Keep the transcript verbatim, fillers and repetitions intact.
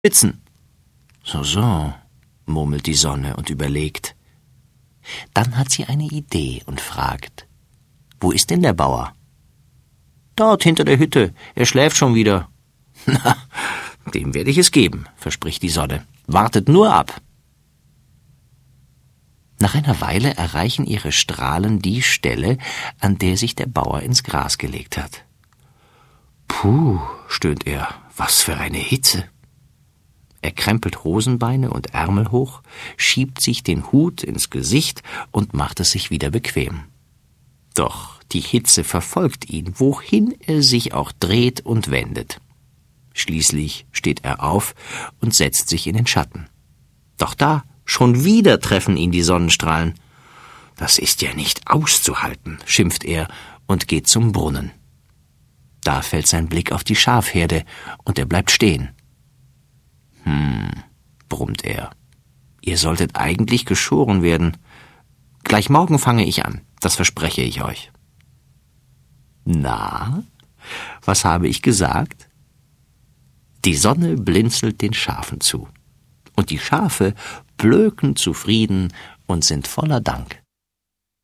Spitzen. So, so, murmelt die Sonne und überlegt. Dann hat sie eine Idee und fragt, wo ist denn der Bauer? Dort hinter der Hütte, er schläft schon wieder. Na, dem werde ich es geben, verspricht die Sonne. Wartet nur ab. Nach einer Weile erreichen ihre Strahlen die Stelle, an der sich der Bauer ins Gras gelegt hat. Puh, stöhnt er, was für eine Hitze. Er krempelt Hosenbeine und Ärmel hoch, schiebt sich den Hut ins Gesicht und macht es sich wieder bequem. Doch die Hitze verfolgt ihn, wohin er sich auch dreht und wendet. Schließlich steht er auf und setzt sich in den Schatten. Doch da, schon wieder treffen ihn die Sonnenstrahlen. Das ist ja nicht auszuhalten, schimpft er und geht zum Brunnen. Da fällt sein Blick auf die Schafherde und er bleibt stehen. Hm, brummt er. Ihr solltet eigentlich geschoren werden. Gleich morgen fange ich an, das verspreche ich euch. Na, was habe ich gesagt? Die Sonne blinzelt den Schafen zu. Und die Schafe blöken zufrieden und sind voller Dank.